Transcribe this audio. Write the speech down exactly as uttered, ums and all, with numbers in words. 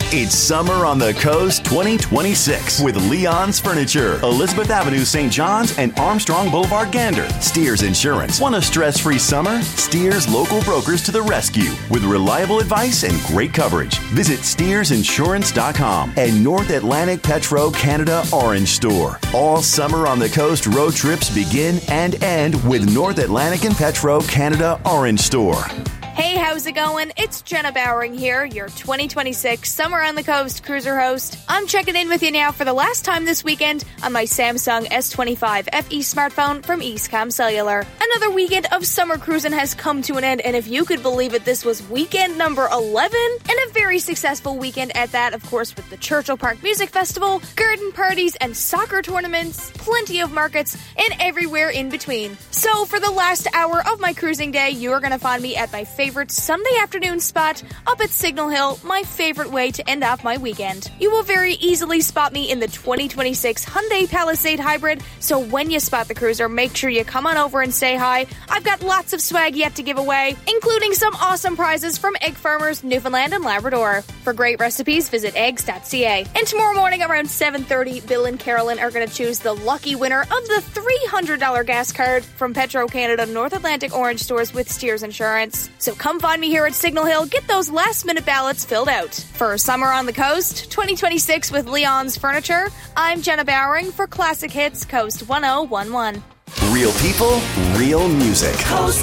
It's Summer on the Coast twenty twenty-six with Leon's Furniture, Elizabeth Avenue, Saint John's, and Armstrong Boulevard, Gander. Steers Insurance. Want a stress-free summer? Steers local brokers to the rescue with reliable advice and great coverage. Visit steers insurance dot com and North Atlantic Petro Canada Orange Store. All Summer on the Coast road trips begin and end with North Atlantic and Petro Canada Orange Store. Hey, how's it going? It's Jenna Bowering here, your twenty twenty-six Summer on the Coast cruiser host. I'm checking in with you now for the last time this weekend on my Samsung S twenty-five F E smartphone from Eastcom Cellular. Another weekend of summer cruising has come to an end, and if you could believe it, this was weekend number eleven, and a very successful weekend at that, of course, with the Churchill Park Music Festival, garden parties, and soccer tournaments, plenty of markets, and everywhere in between. So for the last hour of my cruising day, you are going to find me at my favorite favorite Sunday afternoon spot up at Signal Hill, my favorite way to end off my weekend. You will very easily spot me in the twenty twenty-six Hyundai Palisade Hybrid, so when you spot the cruiser, make sure you come on over and say hi. I've got lots of swag yet to give away, including some awesome prizes from Egg Farmers, Newfoundland and Labrador. For great recipes, visit eggs dot c a. And tomorrow morning around seven thirty, Bill and Carolyn are going to choose the lucky winner of the three hundred dollars gas card from Petro Canada North Atlantic Orange Stores with Steers Insurance. So come find me here at Signal Hill. Get those last-minute ballots filled out. For Summer on the Coast twenty twenty-six with Leon's Furniture, I'm Jenna Bowering for Classic Hits Coast ten eleven. Real people, real music. Coast